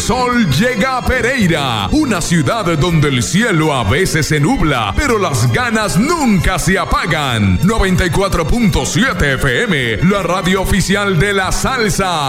sol llega a Pereira, una ciudad donde el cielo a veces se nubla, pero las ganas nunca se apagan. 94.7 FM, la radio oficial de la salsa.